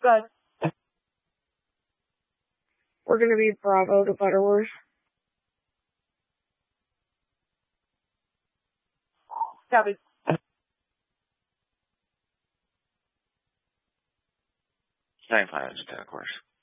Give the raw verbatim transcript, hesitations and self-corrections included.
Good. We're gonna be Bravo to Butterworth. Copy. Same five, of course.